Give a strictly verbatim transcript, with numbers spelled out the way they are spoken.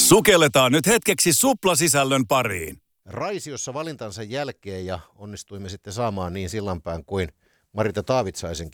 Sukelletaan nyt hetkeksi suplasisällön pariin. Raisiossa valintansa jälkeen ja onnistuimme sitten saamaan niin Sillanpään kuin Marita Taavitsaisenkin